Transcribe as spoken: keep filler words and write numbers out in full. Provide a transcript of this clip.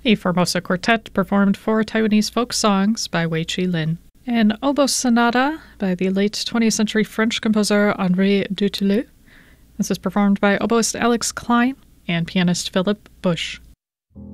A Formosa Quartet performed four Taiwanese folk songs by Wei Chi Lin. An oboe sonata by the late twentieth century French composer Henri Dutilleux. This is performed by oboist Alex Klein and pianist Philip Bush.